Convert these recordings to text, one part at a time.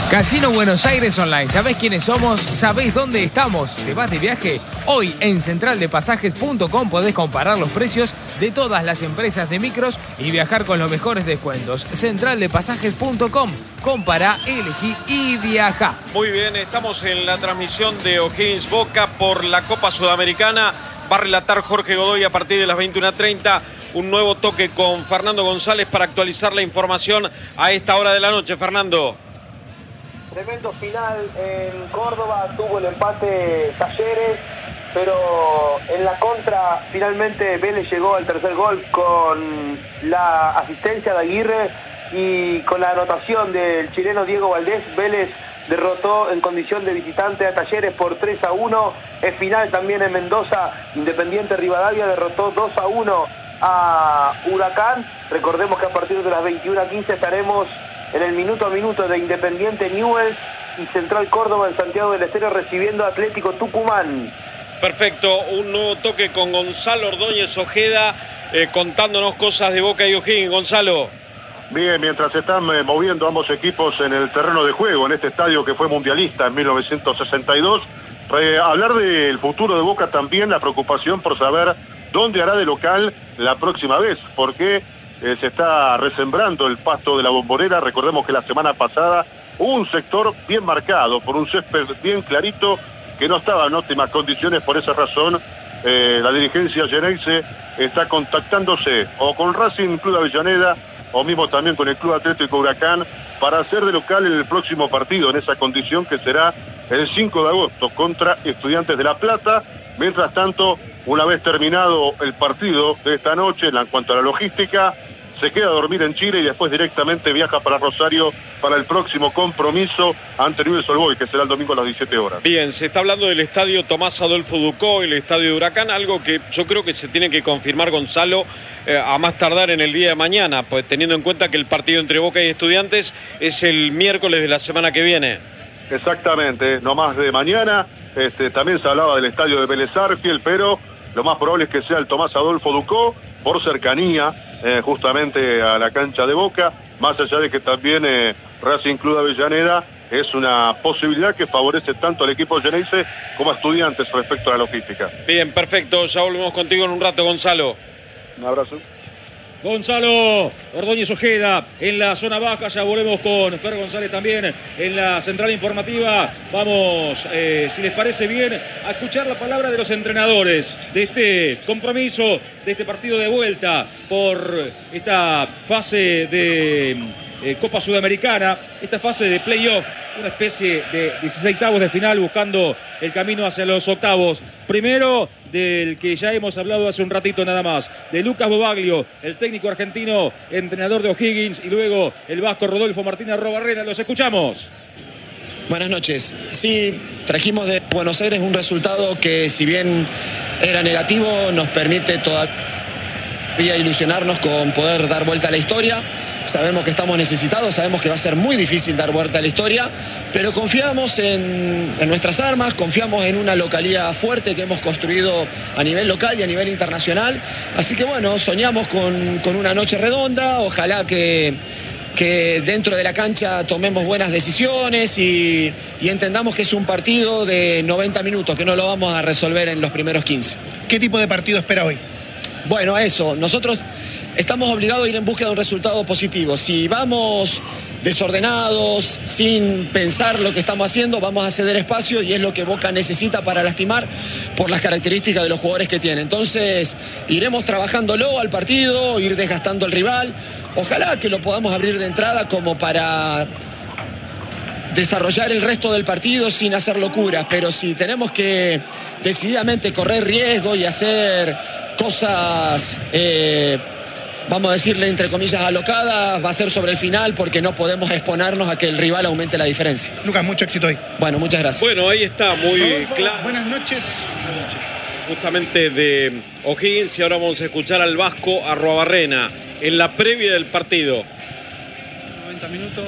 Casino Buenos Aires Online. ¿Sabés quiénes somos? ¿Sabés dónde estamos? ¿Te vas de viaje? Hoy en centraldepasajes.com podés comparar los precios de todas las empresas de micros y viajar con los mejores descuentos. Centraldepasajes.com. Compara, elegí y viaja. Muy bien, estamos en la transmisión de O'Higgins Boca por la Copa Sudamericana. Va a relatar Jorge Godoy a partir de las 21:30. Un nuevo toque con Fernando González para actualizar la información a esta hora de la noche. Fernando. Tremendo final en Córdoba, tuvo el empate Talleres, pero en la contra finalmente Vélez llegó al tercer gol con la asistencia de Aguirre y con la anotación del chileno Diego Valdés. Vélez derrotó en condición de visitante a Talleres por 3-1. Es final también en Mendoza. Independiente Rivadavia derrotó 2-1 a Huracán. Recordemos que a partir de las 21:15 estaremos en el minuto a minuto de Independiente Newell's y Central Córdoba en Santiago del Estero recibiendo a Atlético Tucumán. Perfecto, un nuevo toque con Gonzalo Ordóñez Ojeda contándonos cosas de Boca y O'Higgins. Gonzalo. Bien, mientras se están moviendo ambos equipos en el terreno de juego, en este estadio que fue mundialista en 1962, hablar del futuro de Boca también, la preocupación por saber dónde hará de local la próxima vez, porque se está resembrando el pasto de la Bombonera. Recordemos que la semana pasada hubo un sector bien marcado, por un césped bien clarito, que no estaba en óptimas condiciones. Por esa razón, la dirigencia Geneise está contactándose o con Racing Club de Avellaneda o mismo también con el Club Atlético Huracán para hacer de local el próximo partido en esa condición, que será el 5 de agosto contra Estudiantes de La Plata. Mientras tanto, una vez terminado el partido de esta noche, en cuanto a la logística, se queda a dormir en Chile y después directamente viaja para Rosario para el próximo compromiso ante Newell's Old Boys, que será el domingo a las 17 horas. Bien, se está hablando del estadio Tomás Adolfo Ducó, el estadio de Huracán, algo que yo creo que se tiene que confirmar, Gonzalo, a más tardar en el día de mañana, pues teniendo en cuenta que el partido entre Boca y Estudiantes es el miércoles de la semana que viene. Exactamente, no más de mañana. También se hablaba del estadio de Vélez Arfiel, pero lo más probable es que sea el Tomás Adolfo Ducó, por cercanía justamente a la cancha de Boca, más allá de que también Racing Club de Avellaneda es una posibilidad que favorece tanto al equipo Geneise como a Estudiantes respecto a la logística. Bien, perfecto, ya volvemos contigo en un rato, Gonzalo. Un abrazo. Gonzalo Ordóñez Ojeda en la zona baja, ya volvemos con Fer González también en la central informativa. Vamos, si les parece bien, a escuchar la palabra de los entrenadores de este compromiso, de este partido de vuelta por esta fase de Copa Sudamericana, esta fase de playoff, una especie de 16avos de final buscando el camino hacia los octavos. Primero, del que ya hemos hablado hace un ratito nada más, de Lucas Bobaglio, el técnico argentino, entrenador de O'Higgins, y luego el vasco Rodolfo Martínez Arrobarrena. Los escuchamos. Buenas noches. Sí, trajimos de Buenos Aires un resultado que, si bien era negativo, nos permite todavía ilusionarnos con poder dar vuelta a la historia. Sabemos que estamos necesitados, sabemos que va a ser muy difícil dar vuelta a la historia, pero confiamos en nuestras armas, confiamos en una localidad fuerte que hemos construido a nivel local y a nivel internacional. Así que bueno, soñamos con una noche redonda. Ojalá que dentro de la cancha tomemos buenas decisiones y entendamos que es un partido de 90 minutos, que no lo vamos a resolver en los primeros 15. ¿Qué tipo de partido espera hoy? Bueno, eso, nosotros estamos obligados a ir en búsqueda de un resultado positivo. Si vamos desordenados, sin pensar lo que estamos haciendo, vamos a ceder espacio, y es lo que Boca necesita para lastimar por las características de los jugadores que tiene. Entonces, iremos trabajándolo al partido, ir desgastando al rival. Ojalá que lo podamos abrir de entrada como para desarrollar el resto del partido sin hacer locuras, pero si tenemos que decididamente correr riesgo y hacer cosas, vamos a decirle entre comillas alocadas, va a ser sobre el final, porque no podemos exponernos a que el rival aumente la diferencia. Lucas, mucho éxito hoy. Bueno, muchas gracias. Bueno, ahí está, muy Rodolfo, claro. buenas noches. Justamente de O'Higgins, y ahora vamos a escuchar al vasco Arrobarrena en la previa del partido. 90 minutos.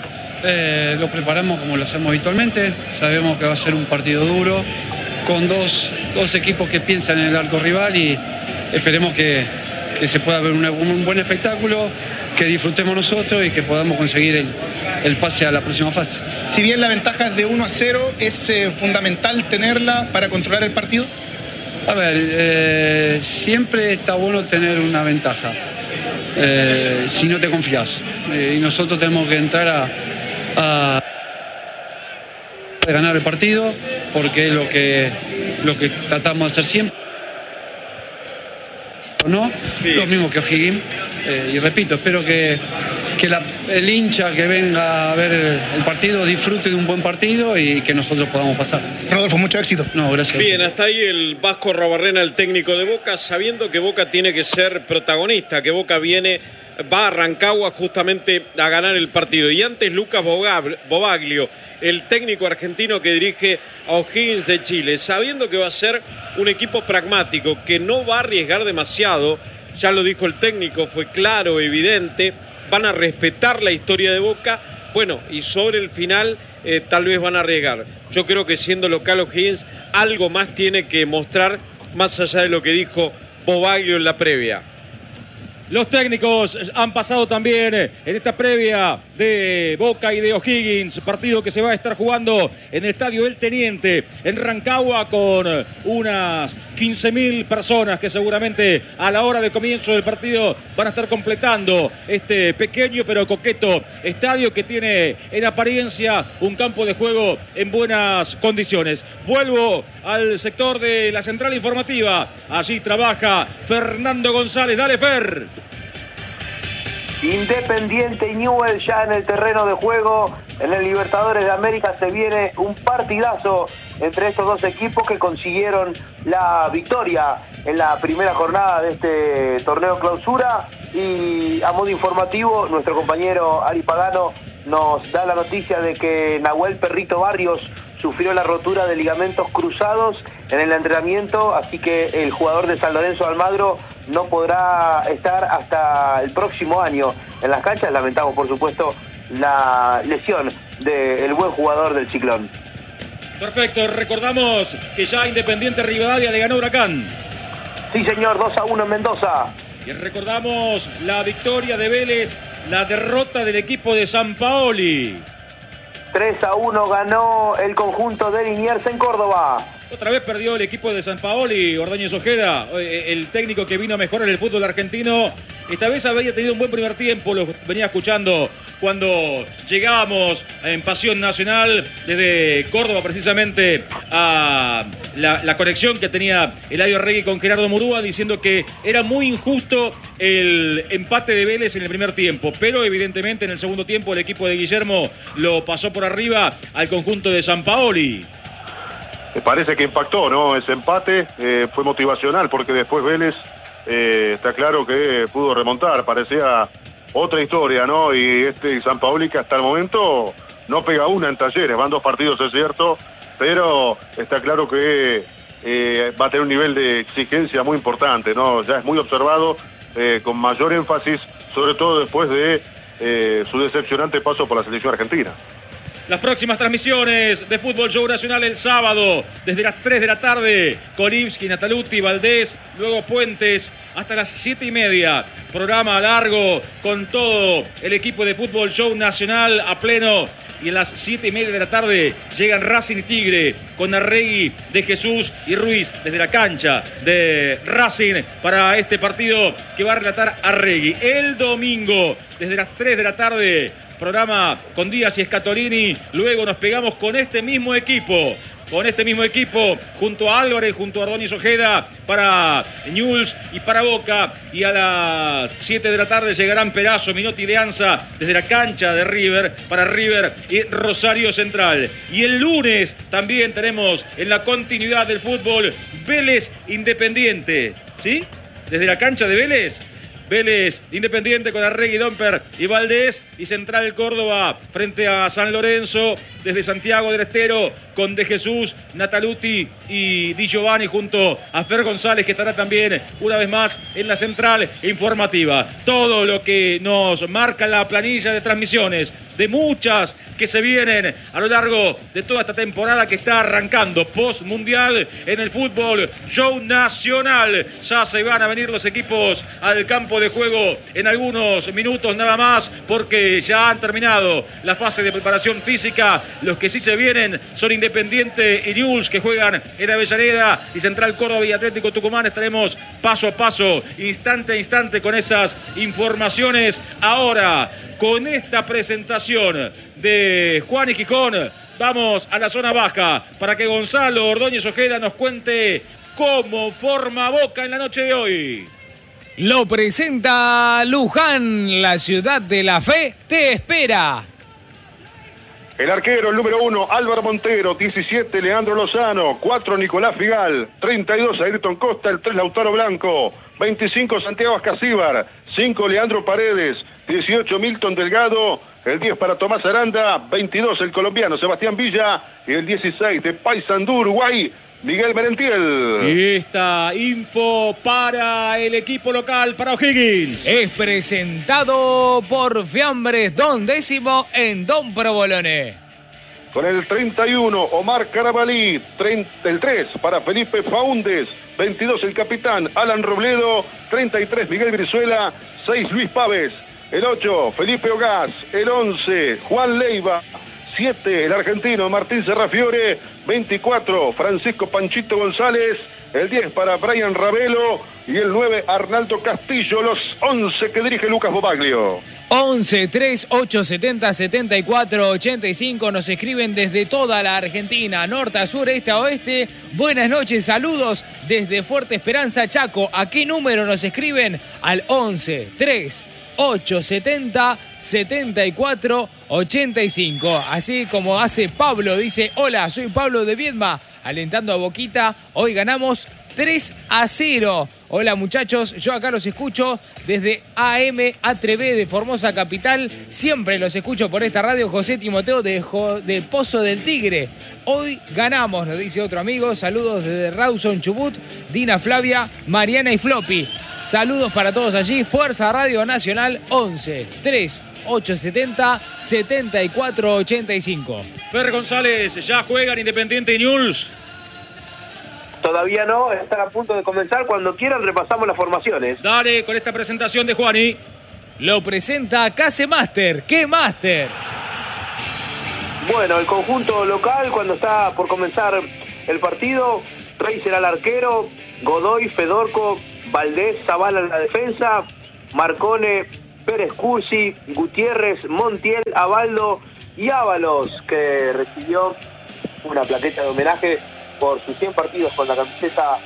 Lo preparamos como lo hacemos habitualmente. Sabemos que va a ser un partido duro, con dos equipos que piensan en el arco rival, y esperemos que se pueda ver un buen espectáculo, que disfrutemos nosotros y que podamos conseguir el pase a la próxima fase. Si bien la ventaja es de 1-0, ¿es fundamental tenerla para controlar el partido? A ver, siempre está bueno tener una ventaja, si no te confías. Y nosotros tenemos que entrar a ganar el partido, porque es lo que tratamos de hacer siempre. ¿No? Sí. Lo mismo que O'Higgins. Y repito, espero que el hincha que venga a ver el partido disfrute de un buen partido y que nosotros podamos pasar. Rodolfo, mucho éxito. No, gracias. Bien, hasta ahí el Vasco Arruabarrena, el técnico de Boca, sabiendo que Boca tiene que ser protagonista, que Boca va a Rancagua justamente a ganar el partido. Y antes Lucas Bobaglio, el técnico argentino que dirige a O'Higgins de Chile, sabiendo que va a ser un equipo pragmático, que no va a arriesgar demasiado, ya lo dijo el técnico, fue claro, evidente, van a respetar la historia de Boca, bueno, y sobre el final tal vez van a arriesgar. Yo creo que siendo local O'Higgins, algo más tiene que mostrar, más allá de lo que dijo Bobaglio en la previa. Los técnicos han pasado también en esta previa de Boca y de O'Higgins, partido que se va a estar jugando en el Estadio El Teniente, en Rancagua, con unas 15.000 personas que seguramente a la hora de comienzo del partido van a estar completando este pequeño pero coqueto estadio que tiene en apariencia un campo de juego en buenas condiciones. Vuelvo al sector de la central informativa, allí trabaja Fernando González. Dale, Fer. Independiente y Newell's ya en el terreno de juego. En el Libertadores de América se viene un partidazo entre estos dos equipos que consiguieron la victoria en la primera jornada de este torneo clausura. Y a modo informativo, nuestro compañero Ari Pagano nos da la noticia de que Nahuel Perrito Barrios sufrió la rotura de ligamentos cruzados en el entrenamiento, así que el jugador de San Lorenzo Almagro no podrá estar hasta el próximo año en las canchas. Lamentamos, por supuesto, la lesión del buen jugador del Ciclón. Perfecto, recordamos que ya Independiente Rivadavia le ganó a Huracán. Sí, señor, 2-1 en Mendoza. Y recordamos la victoria de Vélez, la derrota del equipo de Sampaoli. 3-1 ganó el conjunto de Liniers en Córdoba. Otra vez perdió el equipo de Sampaoli, Ordóñez Ojeda, el técnico que vino a mejorar el fútbol argentino. Esta vez había tenido un buen primer tiempo, lo venía escuchando cuando llegábamos en Pasión Nacional desde Córdoba precisamente a la conexión que tenía Eladio Arregui con Gerardo Murúa, diciendo que era muy injusto el empate de Vélez en el primer tiempo, pero evidentemente en el segundo tiempo el equipo de Guillermo lo pasó por arriba al conjunto de Sampaoli. Me parece que impactó, ¿no? Ese empate fue motivacional porque después Vélez está claro que pudo remontar, parecía otra historia, ¿no? Y Sampaoli que hasta el momento no pega una en Talleres, van 2 partidos, es cierto, pero está claro que va a tener un nivel de exigencia muy importante, ¿no? Ya es muy observado, con mayor énfasis, sobre todo después de su decepcionante paso por la selección argentina. Las próximas transmisiones de Fútbol Show Nacional el sábado, desde las 3 de la tarde, Kolibski, Nataluti, Valdés, luego Puentes, hasta las 7:30. Programa largo con todo el equipo de Fútbol Show Nacional a pleno. Y a las 7:30 de la tarde llegan Racing y Tigre con Arregui, De Jesús y Ruiz desde la cancha de Racing para este partido que va a relatar Arregui. El domingo, desde las 3 de la tarde, programa con Díaz y Scatolini. Luego nos pegamos con este mismo equipo. Junto a Álvarez, junto a Ordóñez Ojeda para Newell's y para Boca. Y a las 7 de la tarde llegarán Perazo, Minotti y De Anza desde la cancha de River para River y Rosario Central. Y el lunes también tenemos en la continuidad del fútbol Vélez Independiente. ¿Sí? Desde la cancha de Vélez Independiente con Arregui, Domper y Valdés, y Central Córdoba frente a San Lorenzo desde Santiago del Estero con De Jesús, Nataluti y Di Giovanni junto a Fer González, que estará también una vez más en la central informativa. Todo lo que nos marca la planilla de transmisiones de muchas que se vienen a lo largo de toda esta temporada que está arrancando post-mundial en el fútbol show nacional. Ya se van a venir los equipos al campo de juego en algunos minutos nada más, porque ya han terminado la fase de preparación física. Los que sí se vienen son Independiente y Newell's, que juegan en Avellaneda, y Central Córdoba y Atlético Tucumán. Estaremos paso a paso, instante a instante, con esas informaciones. Ahora, con esta presentación de Juan y Gijón, vamos a la zona baja para que Gonzalo Ordóñez Ojeda nos cuente cómo forma Boca en la noche de hoy. Lo presenta Luján, la ciudad de la fe te espera. El arquero, el número 1, Álvaro Montero. 17, Leandro Lozano. 4, Nicolás Figal. 32, Ayrton Costa. El 3, Lautaro Blanco. 25, Santiago Ascasíbar. 5, Leandro Paredes. 18, Milton Delgado. El 10 para Tomás Aranda. 22, el colombiano Sebastián Villa. Y el 16 de Paysandú, Uruguay, Miguel Merentiel. Y esta info para el equipo local, para O'Higgins, es presentado por Fiambres Don Décimo en Don Provolone. Con el 31, Omar Carabalí. El 3 para Felipe Faúndez. 22, el capitán Alan Robledo. 33, Miguel Brizuela. 6, Luis Páez. El 8, Felipe Ogaz. El 11, Juan Leiva. 7, el argentino Martín Serrafiore. 24, Francisco Panchito González. El 10 para Brian Ravelo. Y el 9, Arnaldo Castillo. Los 11 que dirige Lucas Bobaglio. 11 3 8 70 74 85. Nos escriben desde toda la Argentina, norte a sur, este a oeste. Buenas noches, saludos desde Fuerte Esperanza, Chaco. ¿A qué número nos escriben? Al 11 3 870 74 85. Así como hace Pablo, dice: hola, soy Pablo de Viedma, alentando a Boquita. Hoy ganamos 3-0. Hola muchachos, yo acá los escucho desde AM Atrevé de Formosa Capital. Siempre los escucho por esta radio. José Timoteo de Pozo del Tigre. Hoy ganamos, nos dice otro amigo. Saludos desde Rawson, Chubut, Dina, Flavia, Mariana y Floppy. Saludos para todos allí. Fuerza Radio Nacional. 11 3 870 74 85. Fer González, ya juegan Independiente y Newell's. Todavía no, están a punto de comenzar. Cuando quieran repasamos las formaciones. Dale con esta presentación de Juani. Lo presenta Case Master. ¿Qué Master? Bueno, el conjunto local, cuando está por comenzar el partido: Rey será el arquero, Godoy, Fedorco, Valdés, Zavala en la defensa, Marcone, Pérez Cursi, Gutiérrez, Montiel, Abaldo y Ábalos, que recibió una plaqueta de homenaje por sus 100 partidos con la camiseta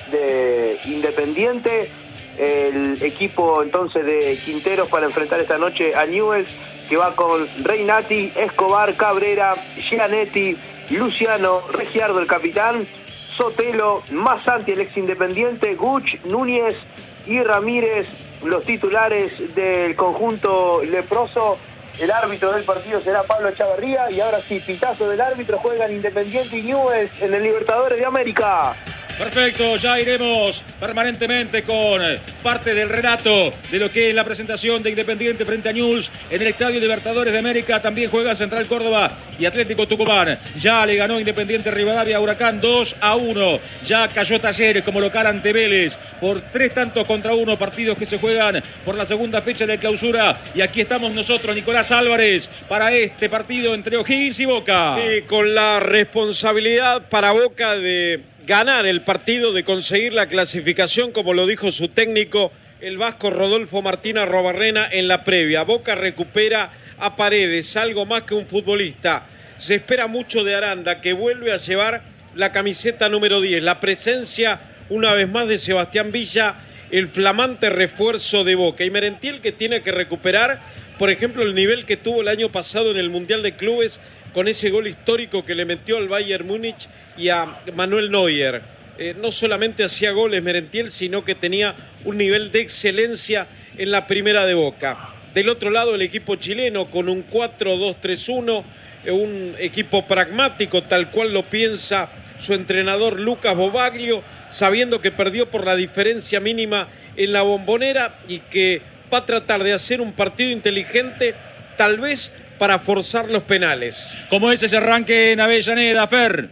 de Independiente. El equipo entonces de Quinteros para enfrentar esta noche a Newell's, que va con Reinati, Escobar, Cabrera, Gianetti, Luciano, Regiardo el capitán, Sotelo, Masanti el ex Independiente, Guch, Núñez y Ramírez, los titulares del conjunto leproso. El árbitro del partido será Pablo Echavarría. Y ahora sí, pitazo del árbitro. Juegan Independiente y Newell's en el Libertadores de América. Perfecto, ya iremos permanentemente con parte del relato de lo que es la presentación de Independiente frente a Newell's en el Estadio Libertadores de América. También juega Central Córdoba y Atlético Tucumán. Ya le ganó Independiente Rivadavia a Huracán 2-1. Ya cayó Talleres como local ante Vélez por 3-1, partidos que se juegan por la segunda fecha de clausura. Y aquí estamos nosotros, Nicolás Álvarez, para este partido entre O'Higgins y Boca. Sí, con la responsabilidad para Boca de ganar el partido, de conseguir la clasificación, como lo dijo su técnico, el vasco Rodolfo Martín Arrobarrena en la previa. Boca recupera a Paredes, algo más que un futbolista. Se espera mucho de Aranda, que vuelve a llevar la camiseta número 10. La presencia, una vez más, de Sebastián Villa, el flamante refuerzo de Boca. Y Merentiel, que tiene que recuperar, por ejemplo, el nivel que tuvo el año pasado en el Mundial de Clubes, con ese gol histórico que le metió al Bayern Múnich y a Manuel Neuer. No solamente hacía goles Merentiel, sino que tenía un nivel de excelencia en la primera de Boca. Del otro lado, el equipo chileno con un 4-2-3-1, un equipo pragmático, tal cual lo piensa su entrenador Lucas Bobaglio, sabiendo que perdió por la diferencia mínima en la Bombonera y que va a tratar de hacer un partido inteligente, tal vez para forzar los penales. ¿Cómo es ese arranque en Avellaneda, Fer?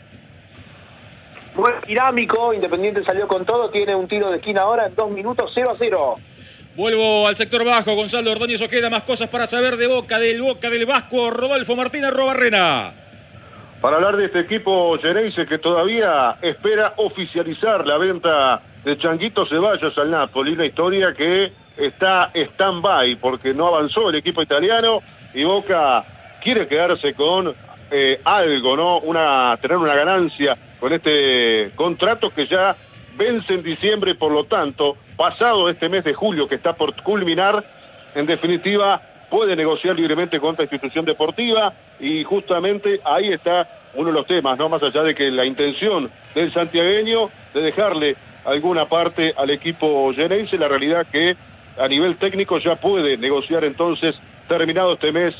Muy dinámico, Independiente salió con todo, tiene un tiro de esquina ahora en 2 minutos, 0-0. Vuelvo al sector bajo, Gonzalo Ordóñez Ojeda, más cosas para saber de Boca del Vasco, Rodolfo Martínez Robarrena. Para hablar de este equipo Geneise que todavía espera oficializar la venta de Changuito Ceballos al Napoli, una historia que está stand-by porque no avanzó el equipo italiano y Boca quiere quedarse con algo, ¿no? Tener una ganancia con este contrato que ya vence en diciembre, por lo tanto, pasado este mes de julio que está por culminar, en definitiva puede negociar libremente con esta institución deportiva y justamente ahí está uno de los temas, ¿no? Más allá de que la intención del santiagueño de dejarle alguna parte al equipo Geneise, la realidad que a nivel técnico ya puede negociar entonces, terminado este mes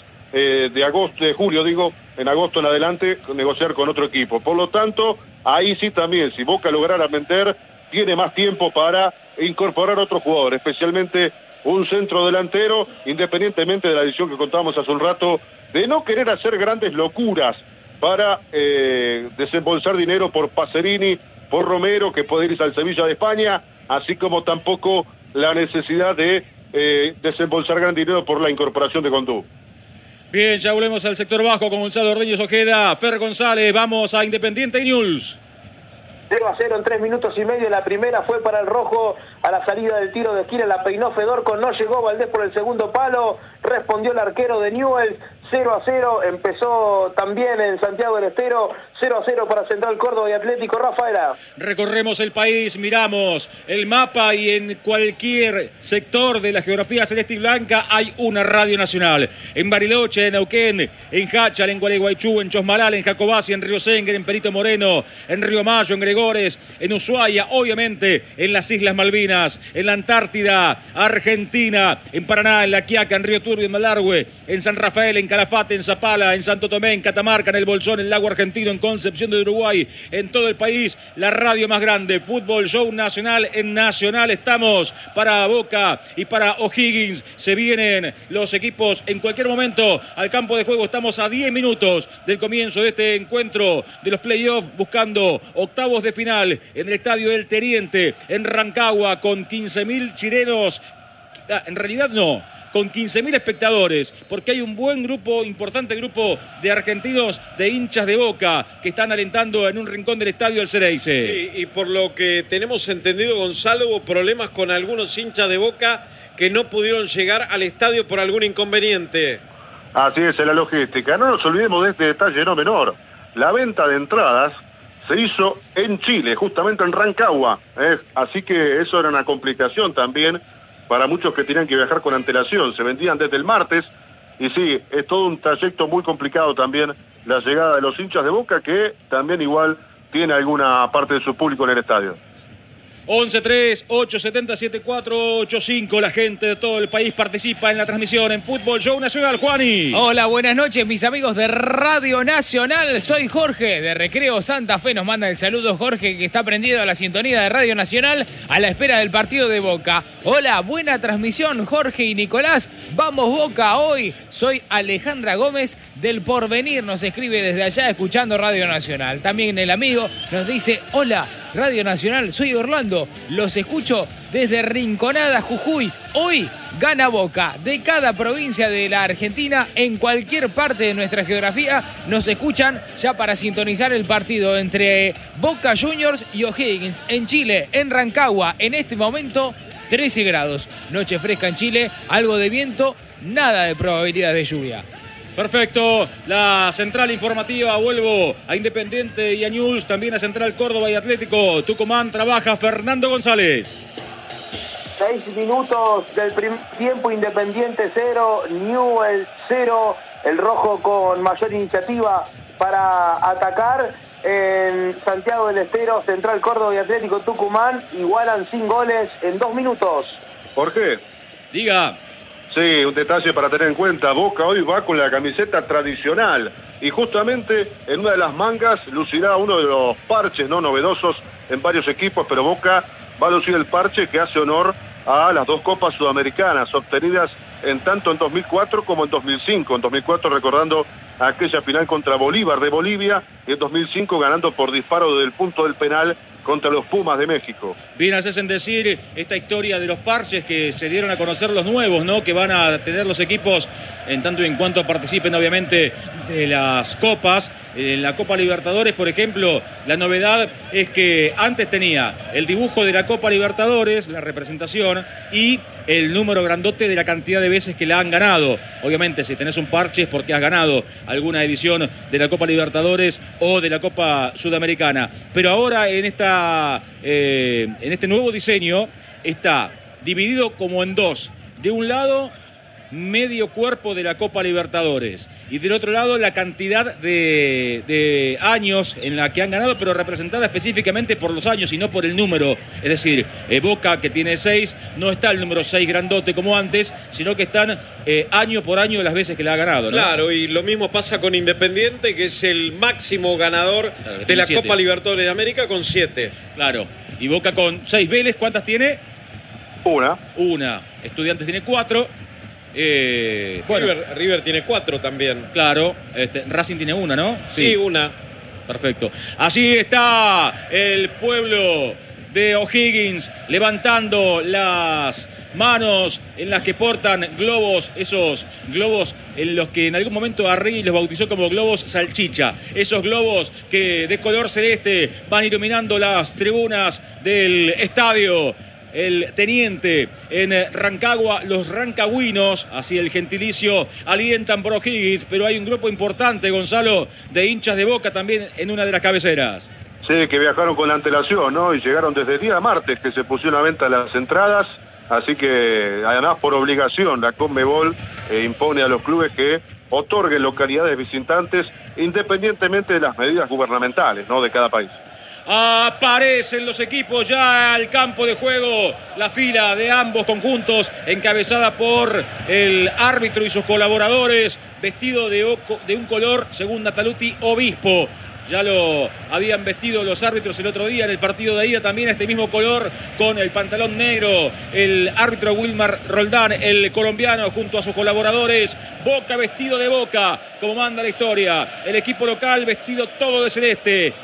de julio, en agosto en adelante, negociar con otro equipo. Por lo tanto, ahí sí también, si Boca lograra vender, tiene más tiempo para incorporar otro jugador, especialmente un centro delantero, independientemente de la decisión que contábamos hace un rato, de no querer hacer grandes locuras para desembolsar dinero por Pacerini, por Romero, que puede irse al Sevilla de España, así como tampoco la necesidad de desembolsar gran dinero por la incorporación de Gondú. Bien, ya volvemos al sector bajo con Gonzalo Ordóñez Ojeda, Fer González, vamos a Independiente News. 0-0 en 3 minutos y medio. La primera fue para el rojo a la salida del tiro de esquina. La peinó Fedorco, no llegó Valdés por el segundo palo. Respondió el arquero de Newell's. 0-0. Empezó también en Santiago del Estero. 0-0 para Central Córdoba y Atlético. Rafaela. Recorremos el país, miramos el mapa y en cualquier sector de la geografía celeste y blanca hay una radio nacional. En Bariloche, en Neuquén, en Hachal, en Gualeguaychú, en Chosmalal, en Jacobasi, en Río Senguer, en Perito Moreno, en Río Mayo, en Gregores, en Ushuaia, obviamente en las Islas Malvinas, en la Antártida, Argentina, en Paraná, en La Quiaca, en Río Turbio, en Malargüe, en San Rafael, en Calafate, en Zapala, en Santo Tomé, en Catamarca, en El Bolsón, en Lago Argentino, en Concepción de Uruguay, en todo el país, la radio más grande, Fútbol Show Nacional. En Nacional estamos para Boca y para O'Higgins. Se vienen los equipos en cualquier momento al campo de juego. Estamos a 10 minutos del comienzo de este encuentro de los playoffs, buscando octavos de final en el Estadio del Teniente, en Rancagua, con 15.000 chilenos. En realidad no, con 15.000 espectadores, porque hay un buen grupo, importante grupo de argentinos, de hinchas de Boca, que están alentando en un rincón del estadio del Xereyce. Sí, y por lo que tenemos entendido, Gonzalo, hubo problemas con algunos hinchas de Boca que no pudieron llegar al estadio por algún inconveniente. Así es, en la logística. No nos olvidemos de este detalle no menor. La venta de entradas se hizo en Chile, justamente en Rancagua. Así que eso era una complicación también para muchos que tenían que viajar con antelación. Se vendían desde el martes y sí, es todo un trayecto muy complicado también la llegada de los hinchas de Boca, que también igual tiene alguna parte de su público en el estadio. 11-3-870-7485. La gente de todo el país participa en la transmisión en Fútbol Show Nacional. Juani. Hola, buenas noches, mis amigos de Radio Nacional. Soy Jorge de Recreo Santa Fe. Nos manda el saludo Jorge, que está prendido a la sintonía de Radio Nacional a la espera del partido de Boca. Hola, buena transmisión, Jorge y Nicolás. Vamos Boca hoy. Soy Alejandra Gómez del Porvenir. Nos escribe desde allá escuchando Radio Nacional. También el amigo nos dice: hola, Radio Nacional, soy Orlando, los escucho desde Rinconada, Jujuy. Hoy gana Boca. De cada provincia de la Argentina, en cualquier parte de nuestra geografía, nos escuchan ya para sintonizar el partido entre Boca Juniors y O'Higgins. En Chile, en Rancagua, en este momento 13 grados. Noche fresca en Chile, algo de viento, nada de probabilidad de lluvia. Perfecto, la central informativa, vuelvo a Independiente y a News, también a Central Córdoba y Atlético Tucumán. Trabaja Fernando González. 6 minutos del primer tiempo, Independiente 0, Newell's 0, el rojo con mayor iniciativa para atacar. En Santiago del Estero, Central Córdoba y Atlético Tucumán igualan sin goles en 2 minutos. ¿Por qué? Diga. Sí, un detalle para tener en cuenta. Boca hoy va con la camiseta tradicional y justamente en una de las mangas lucirá uno de los parches no novedosos en varios equipos, pero Boca va a lucir el parche que hace honor a las 2 copas sudamericanas obtenidas en tanto en 2004 como en 2005. En 2004 recordando aquella final contra Bolívar de Bolivia y en 2005 ganando por disparo del punto del penal contra los Pumas de México. Bien haces en decir esta historia de los parches que se dieron a conocer los nuevos, ¿no? Que van a tener los equipos en tanto y en cuanto participen obviamente de las copas. En la Copa Libertadores, por ejemplo, la novedad es que antes tenía el dibujo de la Copa Libertadores, la representación, y el número grandote de la cantidad de veces que la han ganado. Obviamente, si tenés un parche es porque has ganado alguna edición de la Copa Libertadores o de la Copa Sudamericana. Pero ahora en este nuevo diseño está dividido como en dos. De un lado, medio cuerpo de la Copa Libertadores y del otro lado la cantidad de años en la que han ganado, pero representada específicamente por los años y no por el número. Es decir, Boca, que tiene 6, no está el número 6 grandote como antes, sino que están año por año las veces que la ha ganado, ¿no? Claro, y lo mismo pasa con Independiente, que es el máximo ganador de la 7. Copa Libertadores de América con 7. Claro, y Boca con 6. Vélez, ¿cuántas tiene? Una. Estudiantes tiene 4. Bueno, River tiene 4 también. Claro, Racing tiene 1, ¿no? Sí, 1. Perfecto. Allí está el pueblo de O'Higgins levantando las manos en las que portan globos, esos globos en los que en algún momento Arregui los bautizó como globos salchicha. Esos globos que de color celeste van iluminando las tribunas del estadio El Teniente en Rancagua. Los rancagüinos, así el gentilicio, alientan por O'Higgins, pero hay un grupo importante, Gonzalo, de hinchas de Boca también en una de las cabeceras. Sí, que viajaron con antelación, ¿no? Y llegaron desde el día martes que se pusieron a venta las entradas, así que además por obligación la Conmebol impone a los clubes que otorguen localidades visitantes independientemente de las medidas gubernamentales, ¿no? De cada país. Aparecen los equipos ya al campo de juego, la fila de ambos conjuntos encabezada por el árbitro y sus colaboradores, vestido de un color, según Nataluti, obispo. Ya lo habían vestido los árbitros el otro día en el partido de ida, también este mismo color con el pantalón negro. El árbitro Wilmar Roldán, el colombiano, junto a sus colaboradores. Boca vestido de Boca, como manda la historia. El equipo local vestido todo de celeste.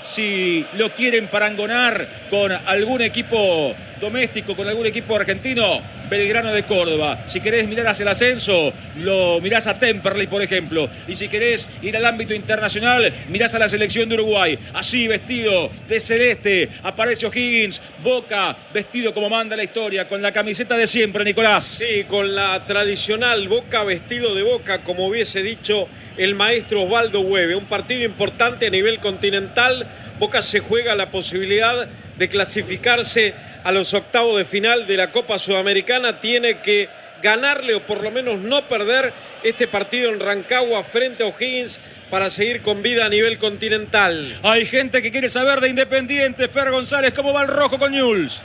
Si lo quieren parangonar con algún equipo doméstico, con algún equipo argentino, Belgrano de Córdoba. Si querés mirar hacia el ascenso, lo mirás a Temperley, por ejemplo. Y si querés ir al ámbito internacional, mirás a la selección de Uruguay. Así, vestido de celeste, aparece O'Higgins. Boca, vestido como manda la historia, con la camiseta de siempre, Nicolás. Sí, con la tradicional Boca vestido de Boca, como hubiese dicho el maestro Osvaldo Hueve. Un partido importante a nivel continental. Boca se juega la posibilidad de clasificarse a los octavos de final de la Copa Sudamericana. Tiene que ganarle o por lo menos no perder este partido en Rancagua frente a O'Higgins para seguir con vida a nivel continental. Hay gente que quiere saber de Independiente. Fer González, ¿cómo va el rojo con Newell's?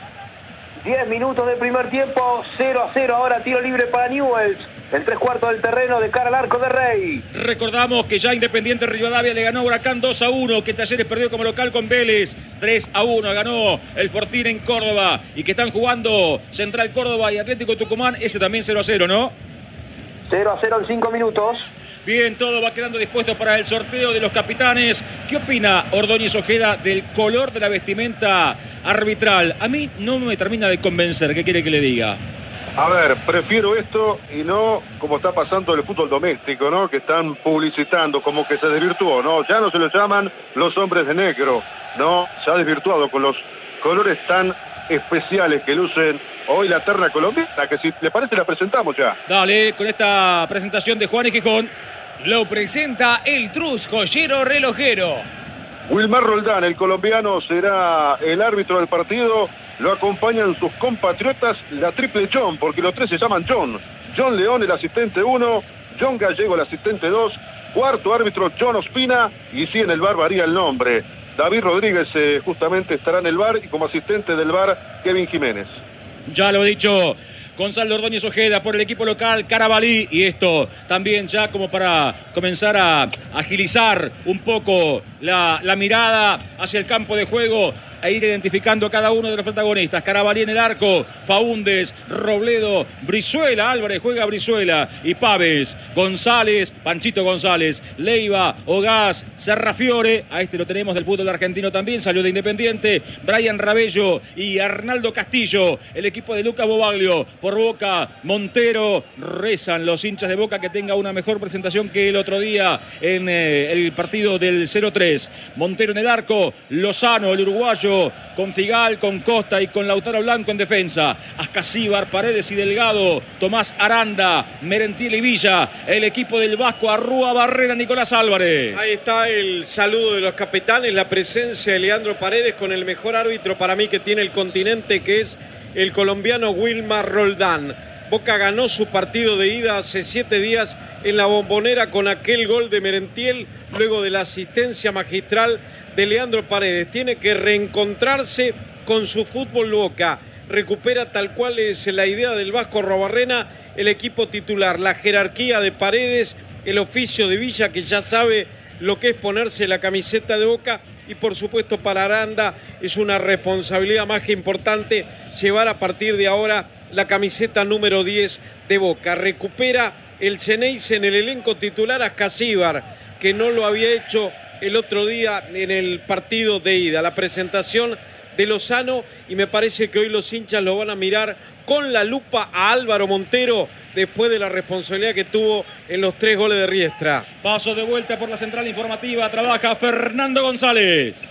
10 minutos del primer tiempo, 0-0, ahora tiro libre para Newell's. En 3/4 del terreno de cara al arco de Rey. Recordamos que ya Independiente Rivadavia le ganó a Huracán 2-1, que Talleres perdió como local con Vélez 3-1, ganó el Fortín en Córdoba, y que están jugando Central Córdoba y Atlético Tucumán, ese también 0-0, ¿no? 0-0 en 5 minutos. Bien, todo va quedando dispuesto para el sorteo de los capitanes. ¿Qué opina Ordóñez Ojeda del color de la vestimenta arbitral? A mí no me termina de convencer, ¿qué quiere que le diga? A ver, prefiero esto y no como está pasando en el fútbol doméstico, ¿no? Que están publicitando como que se desvirtuó, ¿no? Ya no se lo llaman los hombres de negro, ¿no? Se ha desvirtuado con los colores tan especiales que lucen hoy la terna colombiana, que si le parece la presentamos ya. Dale, con esta presentación de Juan y Gijón. Lo presenta el Trus Joyero Relojero. Wilmar Roldán, el colombiano, será el árbitro del partido. Lo acompañan sus compatriotas, la triple John, porque los tres se llaman John. John León, el asistente 1, John Gallego, el asistente 2, cuarto árbitro John Ospina, y sí, en el VAR varía el nombre. David Rodríguez justamente estará en el VAR, y como asistente del VAR, Kevin Jiménez. Ya lo he dicho, Gonzalo Ordóñez Ojeda por el equipo local, Carabalí, y esto también ya como para comenzar a agilizar un poco la mirada hacia el campo de juego. a ir identificando a cada uno de los protagonistas. Carabalí en el arco, Faúndez, Robledo, Brizuela, Álvarez juega Brizuela y Pávez, González, Panchito González, Leiva, Ogás, Serrafiore, a este lo tenemos del fútbol argentino también, salió de Independiente, Brian Rabello y Arnaldo Castillo, el equipo de Lucas Bobaglio, por Boca, Montero, rezan los hinchas de Boca que tenga una mejor presentación que el otro día en el partido del 0-3. Montero en el arco, Lozano, el uruguayo, con Figal, con Costa y con Lautaro Blanco en defensa. Ascasíbar, Paredes y Delgado, Tomás Aranda, Merentiel y Villa, el equipo del Vasco, Arrúa, Barrera, Nicolás Álvarez. Ahí está el saludo de los capitanes, la presencia de Leandro Paredes con el mejor árbitro para mí que tiene el continente, que es el colombiano Wilmar Roldán. Boca ganó su partido de ida hace 7 días en la Bombonera con aquel gol de Merentiel, luego de la asistencia magistral de Leandro Paredes. Tiene que reencontrarse con su fútbol Boca. Recupera tal cual es la idea del Vasco Arruabarrena, el equipo titular, la jerarquía de Paredes, el oficio de Villa, que ya sabe lo que es ponerse la camiseta de Boca, y por supuesto para Aranda es una responsabilidad más que importante llevar a partir de ahora la camiseta número 10 de Boca. Recupera el Xeneize en el elenco titular a Ascasíbar, que no lo había hecho el otro día en el partido de ida. La presentación de Lozano, y me parece que hoy los hinchas lo van a mirar con la lupa a Álvaro Montero después de la responsabilidad que tuvo en los 3 goles de Riestra. Paso de vuelta por la central informativa, trabaja Fernando González.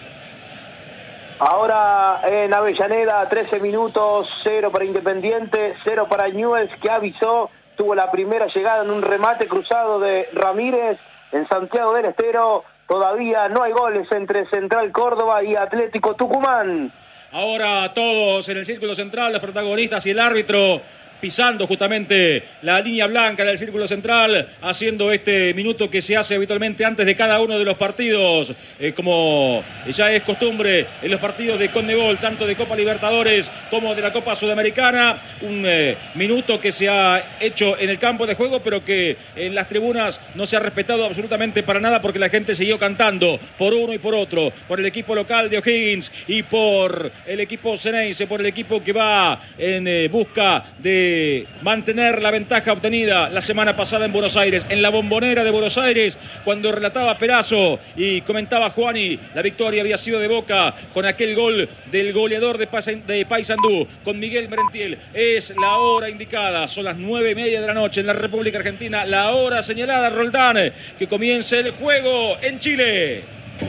Ahora en Avellaneda, 13 minutos, 0 para Independiente, 0 para Newell's, que avisó, tuvo la primera llegada en un remate cruzado de Ramírez en Santiago del Estero. Todavía no hay goles entre Central Córdoba y Atlético Tucumán. Ahora todos en el círculo central, los protagonistas y el árbitro pisando justamente la línea blanca del círculo central, haciendo este minuto que se hace habitualmente antes de cada uno de los partidos, como ya es costumbre en los partidos de Conmebol, tanto de Copa Libertadores como de la Copa Sudamericana. Un minuto que se ha hecho en el campo de juego, pero que en las tribunas no se ha respetado absolutamente para nada, porque la gente siguió cantando por uno y por otro, por el equipo local de O'Higgins y por el equipo Xeneize, por el equipo que va en busca de mantener la ventaja obtenida la semana pasada en Buenos Aires, en la Bombonera de Buenos Aires, cuando relataba Perazo y comentaba Juani, la victoria había sido de Boca con aquel gol del goleador de Paysandú, con Miguel Merentiel. Es la hora indicada, son las 9:30 de la noche en la República Argentina, la hora señalada, Roldán, que comience el juego en Chile.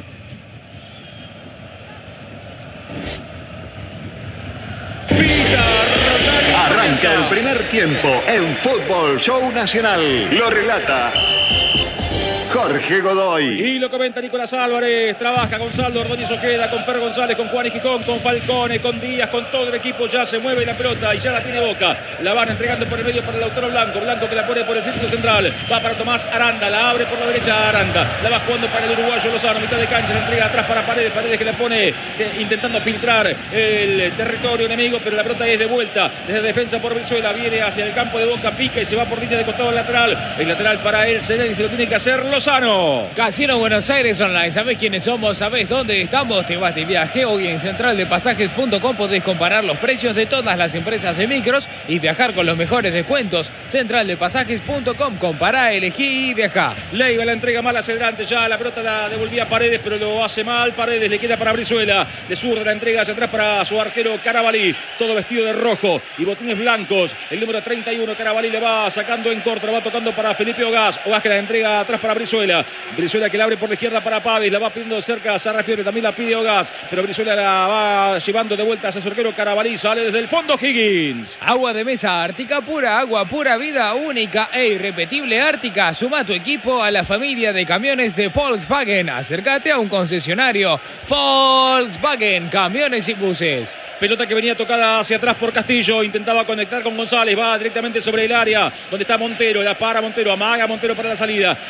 Arranca el primer tiempo en Fútbol Show Nacional. Lo relata Jorge Godoy. Y lo comenta Nicolás Álvarez. Trabaja Gonzalo Ordóñez Ojeda, con Fer González, con Juan y Gijón, con Falcone, con Díaz, con todo el equipo. Ya se mueve la pelota y ya la tiene Boca. La van entregando por el medio para Lautaro Blanco. Blanco que la pone por el círculo central. Va para Tomás Aranda. La abre por la derecha Aranda. La va jugando para el uruguayo Lozano. Mitad de cancha. La entrega atrás para Paredes. Paredes que la pone intentando filtrar el territorio enemigo, pero la pelota es de vuelta. Desde defensa por Brizuela. Viene hacia el campo de Boca. Pica y se va por línea de costado lateral. El lateral para él. Se lo tiene que hacer Lozano. Casino Buenos Aires Online. ¿Sabés quiénes somos? ¿Sabés dónde estamos? Te vas de viaje. Hoy en centraldepasajes.com podés comparar los precios de todas las empresas de micros y viajar con los mejores descuentos. Centraldepasajes.com. Compará, elegí y viajá. Leiva la entrega mal hacia adelante. Ya la pelota la devolvía Paredes, pero lo hace mal. Paredes le queda para Brizuela. De zurda la entrega hacia atrás para su arquero Carabalí. Todo vestido de rojo y botines blancos. El número 31, Carabalí, le va sacando en corto. La va tocando para Felipe Ogás. Ogás que la entrega atrás para Brizuela. Brizuela que la abre por la izquierda para Pávez. La va pidiendo cerca a Sarrafiore. También la pide Ogás. Pero Brizuela la va llevando de vuelta hacia su arquero Carabalí. Sale desde el fondo Higgins. Agua de mesa Ártica pura. Agua pura, vida única e irrepetible Ártica. Suma tu equipo a la familia de camiones de Volkswagen. Acércate a un concesionario. Volkswagen, camiones y buses. Pelota que venía tocada hacia atrás por Castillo. Intentaba conectar con González. Va directamente sobre el área donde está Montero. La para Montero. Amaga Montero para la salida. La toca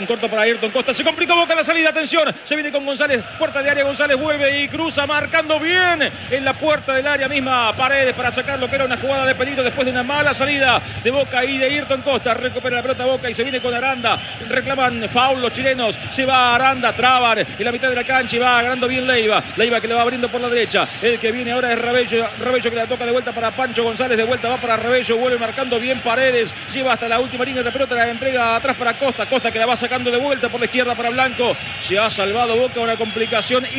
en corto para Ayrton Costa. Se complicó Boca la salida. Atención. Se viene con González. Puerta de área. González vuelve y cruza marcando bien en la puerta del área misma. Paredes para sacar lo que era una jugada de peligro después de una mala salida de Boca y de Ayrton Costa. Recupera la pelota Boca y se viene con Aranda. Reclaman foul los chilenos. Se va Aranda. Traban en la mitad de la cancha y va ganando bien Leiva. Leiva que le va abriendo por la derecha. El que viene ahora es Rabello. Rabello que la toca de vuelta para Pancho González. De vuelta va para Rabello. Vuelve marcando bien Paredes. Lleva hasta la última línea de la pelota. La entrega atrás para Costa. Costa que la va sacando de vuelta por la izquierda para Blanco. Se ha salvado Boca una complicación